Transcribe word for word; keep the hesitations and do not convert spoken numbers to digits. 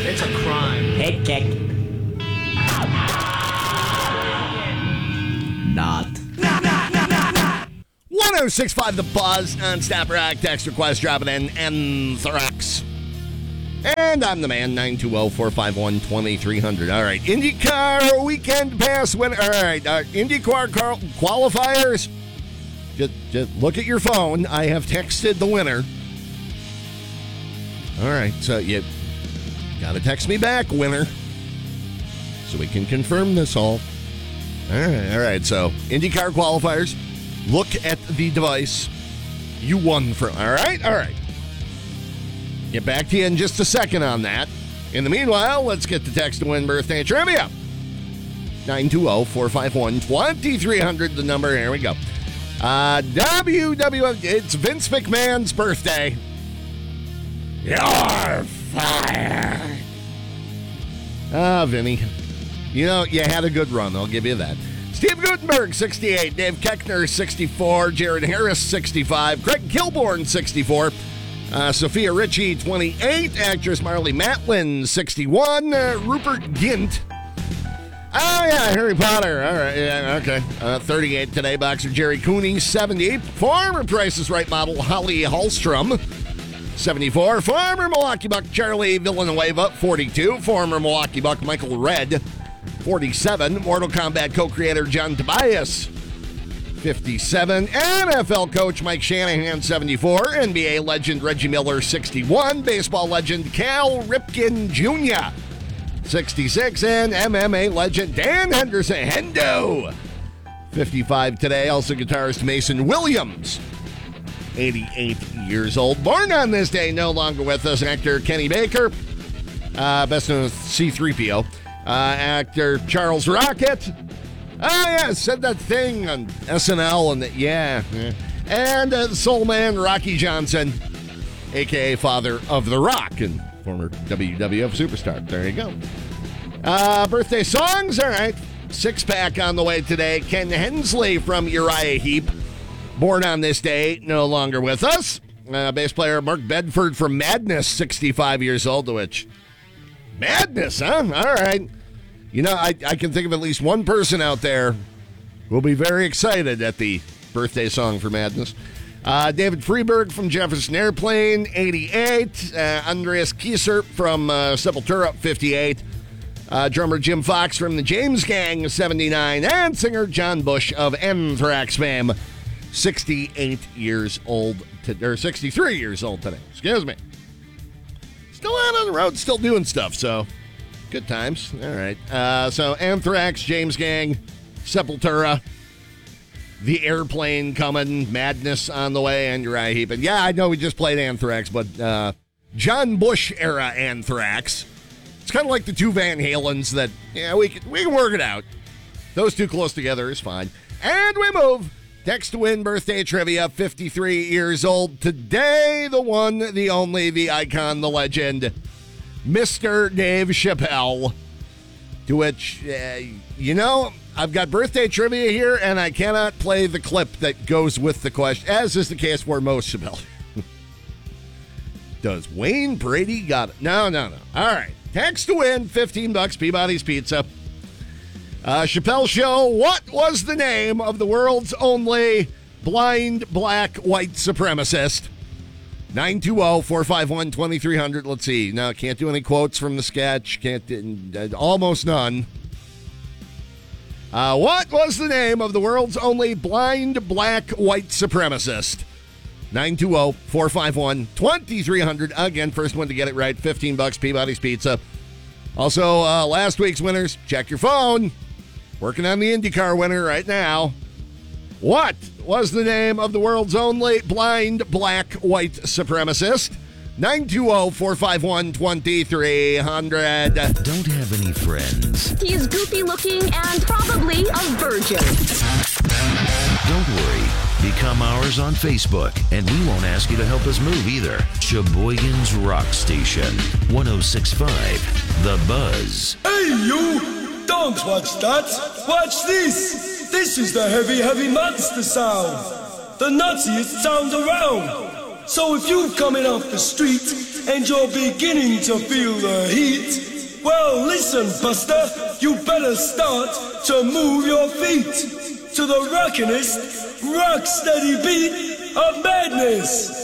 It's a crime. Head kick. Not. one oh six point five The Buzz on Stop Rock. Text request dropping in Anthrax. And I'm the man, nine two zero, four five one, two three zero zero. All right, IndyCar Weekend Pass winner. All right, uh, IndyCar car- qualifiers. Just, just look at your phone. I have texted the winner. All right, so you got to text me back, winner, so we can confirm this all. All right, all right, so IndyCar qualifiers. Look at the device. You won for. All right, all right. Get back to you in just a second on that. In the meanwhile, let's get the text to win birthday trivia. nine two zero, four five one, two three zero zero, the number. Here we go. Uh, W W F, it's Vince McMahon's birthday. You're fired. Ah, Vinny. You know, you had a good run. I'll give you that. Steve Guttenberg, sixty-eight. Dave Keckner, sixty-four. Jared Harris, sixty-five. Craig Kilborn, sixty-four. Uh, Sophia Ritchie, twenty-eight. Actress Marlee Matlin, sixty-one. Uh, Rupert Gint. Oh, yeah, Harry Potter. All right, yeah, okay. Uh, thirty-eight today. Boxer Jerry Cooney, seventy. Former Price is Right model Holly Hallstrom, seventy-four. Former Milwaukee Buck Charlie Villanueva, forty-two. Former Milwaukee Buck Michael Redd, forty-seven. Mortal Kombat co-creator John Tobias, fifty-seven. N F L coach Mike Shanahan, seventy-four. N B A legend Reggie Miller, sixty-one. Baseball legend Cal Ripken Junior, sixty-six. And M M A legend Dan Henderson, Hendo, fifty-five today. Also guitarist Mason Williams, eighty-eight years old. Born on this day, no longer with us, actor Kenny Baker, uh, best known as C three P O. Uh, actor Charles Rocket. Oh, yeah, said that thing on S N L. and the, Yeah. yeah. And uh, Soul Man Rocky Johnson, a k a. Father of the Rock and former W W F superstar. There you go. Uh, birthday songs. All right. Six-pack on the way today. Ken Hensley from Uriah Heep. Born on this day, no longer with us. Uh, bass player Mark Bedford from Madness, sixty-five years old, to which... Madness, huh? All right. You know, I, I can think of at least one person out there who will be very excited at the birthday song for Madness. Uh, David Freeberg from Jefferson Airplane, eighty-eight. Uh, Andreas Kieser from uh, Sepultura, fifty-eight. Uh, drummer Jim Fox from the James Gang, seventy-nine. And singer John Bush of Anthrax fame, sixty-eight years old, to, or sixty-three years old today. Excuse me. Still out on the road, still doing stuff, so good times. All right. Uh, so Anthrax, James Gang, Sepultura, The Airplane coming, Madness on the way, and Uriah Heep. And yeah, I know we just played Anthrax, but uh, John Bush era Anthrax. It's kind of like the two Van Halens that, yeah, we can, we can work it out. Those two close together is fine. And we move. Text to win birthday trivia, fifty-three years old today. The one, the only, the icon, the legend, Mister Dave Chappelle. To which, uh, you know, I've got birthday trivia here, and I cannot play the clip that goes with the question, as is the case for most Chappelle. Does Wayne Brady got it? No, no, no. All right. Text to win, fifteen bucks, Peabody's Pizza. Uh, Chappelle Show, what was the name of the world's only blind black white supremacist? nine two zero, four five one, two three zero zero. Let's see. No, can't do any quotes from the sketch. Can't, uh, almost none. Uh, what was the name of the world's only blind black white supremacist? nine two zero, four five one, two three zero zero. Again, first one to get it right, fifteen bucks, Peabody's Pizza. Also, uh, last week's winners, check your phone. Working on the IndyCar winner right now. What was the name of the world's only blind black white supremacist? nine two zero, four five one, two three zero zero. Don't have any friends. He's goofy looking and probably a virgin. Don't worry. Become ours on Facebook, and we won't ask you to help us move either. Sheboygan's Rock Station, one oh six point five, The Buzz. Hey, you! Don't watch that! Watch this! This is the heavy, heavy monster sound! The nuttiest sound around! So if you're coming off the street and you're beginning to feel the heat? Well, listen, Buster, you better start to move your feet to the rockinest, rock steady beat of madness.